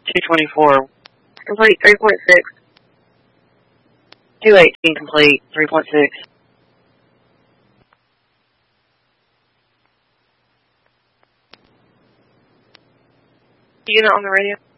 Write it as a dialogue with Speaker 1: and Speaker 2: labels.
Speaker 1: 224.
Speaker 2: Complete 3.6.
Speaker 1: 218 complete, 3.6.
Speaker 2: Unit on the radio.